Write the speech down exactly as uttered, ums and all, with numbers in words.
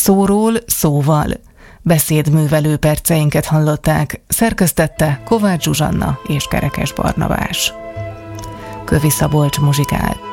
Szóról szóval. Beszédművelő perceinket hallották, szerkesztette Kovács Zsuzsanna és Kerekes Barnabás. Kövi Szabolcs muzsikált.